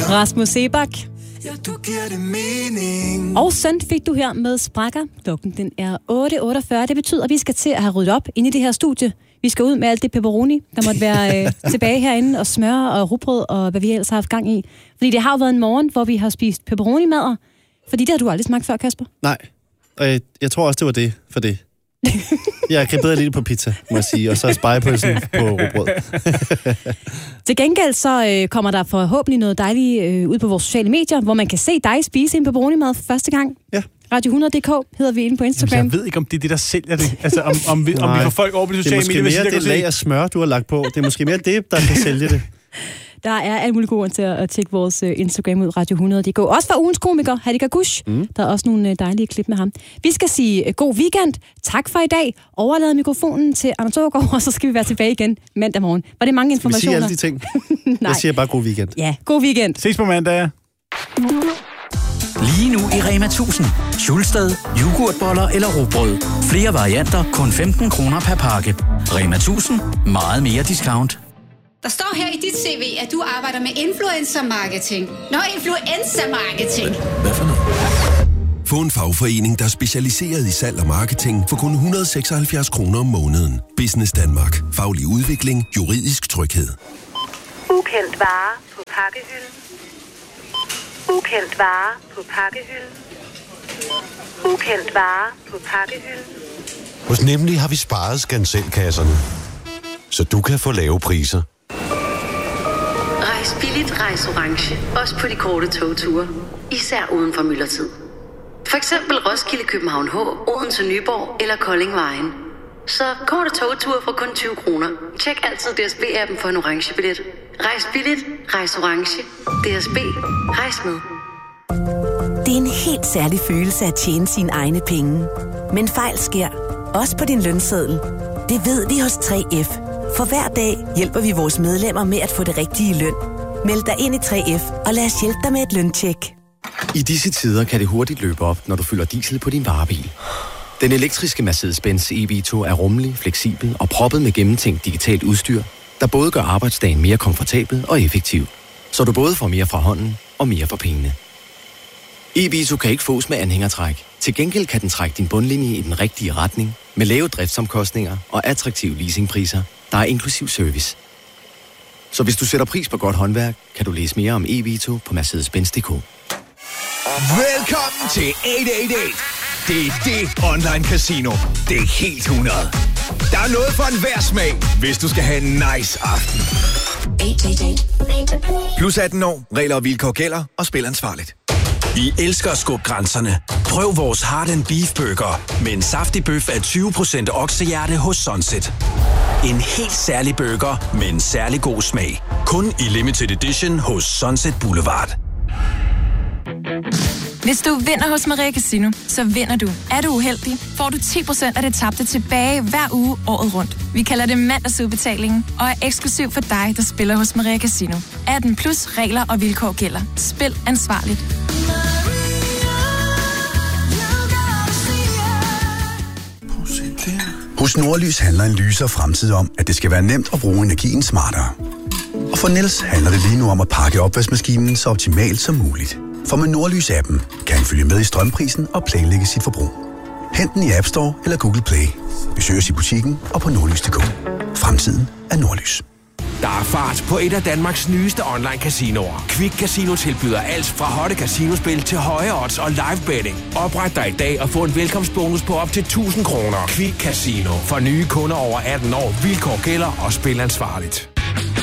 Rasmus Sebak. Ja, du giver det mening. Og søn fik du her med Sprækker. Klokken den er 8.48. Det betyder, at vi skal til at have ryddet op inde i det her studie. Vi skal ud med alt det pepperoni, der måtte være tilbage herinde, og smør og rugbrød, og hvad vi ellers har haft gang i. Fordi det har jo været en morgen, hvor vi har spist pepperoni-madder. Fordi det har du aldrig smagt før, Kasper. Nej, og jeg tror også, det var det for det. Jeg kan bedre lide på pizza, må jeg sige, og så spegepølsen på rugbrød. Til gengæld så kommer der forhåbentlig noget dejligt ud på vores sociale medier, hvor man kan se dig spise en pepperoni-mad for første gang. Ja. Radio100.dk hedder vi inde på Instagram. Jamen, jeg ved ikke, om det er det, der sælger det. Altså, om vi får folk over på de sociale medier. Det er måske mere det lag af smør, du har lagt på. Det er måske mere det, der kan sælge det. Der er alle mulige gode til at tjekke vores Instagram ud, Radio100.dk. Også for ugens komiker, Hattika Gush. Der er også nogle dejlige klip med ham. Vi skal sige god weekend. Tak for i dag. Overlad mikrofonen til Anders Aagaard, og så skal vi være tilbage igen mandag morgen. Var det mange informationer? Skal vi sige alle de ting? Jeg siger bare god weekend. Ja, god weekend. Ses på mandag. Lige nu i Rema 1000. Schulsted, yoghurtboller eller rugbrød. Flere varianter, kun 15 kroner per pakke. Rema 1000. Meget mere discount. Der står her i dit CV, at du arbejder med influencer-marketing. Influencer-marketing. Hvad for noget? Få en fagforening, der er specialiseret i salg og marketing for kun 176 kroner om måneden. Business Danmark. Faglig udvikling. Juridisk tryghed. Ukendt vare på pakkehylden. Ukendt vare på pakkehylden. Ukendt vare på pakkehylden. Hos Nemlig har vi sparet skanselkasserne, så du kan få lave priser. Rejs billigt, rejs orange. Også på de korte togture. Især uden for myldretid. For eksempel Roskilde, København H, Odense, Nyborg eller Kolding Vejen. Så korte togture for kun 20 kroner. Tjek altid DSB-appen for en orange billet. Rejs billigt, rejs orange. DSB, rejs med. Det er en helt særlig følelse at tjene sine egne penge. Men fejl sker. Også på din lønseddel. Det ved vi hos 3F. For hver dag hjælper vi vores medlemmer med at få det rigtige løn. Meld dig ind i 3F, og lad os hjælpe dig med et løntjek. I disse tider kan det hurtigt løbe op, når du fylder diesel på din varebil. Den elektriske Mercedes-Benz e-Vito er rummelig, fleksibel og proppet med gennemtænkt digitalt udstyr, der både gør arbejdsdagen mere komfortabel og effektiv, så du både får mere fra hånden og mere for pengene. e-Vito kan ikke fås med anhængertræk. Til gengæld kan den trække din bundlinje i den rigtige retning, med lave driftsomkostninger og attraktive leasingpriser, der er inklusiv service. Så hvis du sætter pris på godt håndværk, kan du læse mere om e-Vito på Mercedes-Benz.dk. Velkommen til 888. Det er det online casino. Det er helt 100. Der er noget for enhver smag, hvis du skal have en nice aften. 888. Plus 18 år, regler og vilkår gælder, og spil ansvarligt. Vi elsker at skubbe grænserne. Prøv vores Heart & Beef Burger med en saftig bøf af 20% oksehjerte hos Sunset. En helt særlig burger med en særlig god smag. Kun i limited edition hos Sunset Boulevard. Hvis du vinder hos Maria Casino, så vinder du. Er du uheldig, får du 10% af det tabte tilbage hver uge året rundt. Vi kalder det mandagsudbetalingen og er eksklusiv for dig, der spiller hos Maria Casino. 18 plus regler og vilkår gælder. Spil ansvarligt. Hos Nordlys handler en lyser fremtid om, at det skal være nemt at bruge energien smartere. Og for Niels handler det lige nu om at pakke opvaskemaskinen så optimalt som muligt. For med Nordlys-appen kan han følge med i strømprisen og planlægge sit forbrug. Hent den i App Store eller Google Play. Besøg os i butikken og på nordlys.dk. Fremtiden er Nordlys. Der er fart på et af Danmarks nyeste online casinoer. Quick Casino tilbyder alt fra hotte casinospil til høje odds og live betting. Opret dig i dag og få en velkomstbonus på op til 1.000 kroner. Quick Casino. For nye kunder over 18 år. Vilkår gælder og spil ansvarligt.